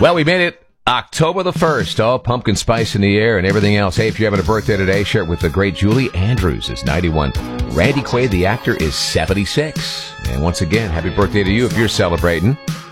Well, we made it October the 1st. All pumpkin spice in the air and everything else. Hey, if you're having a birthday today, share it with the great Julie Andrews. Is 91. Randy Quaid, the actor, is 76. And once again, happy birthday to you if you're celebrating.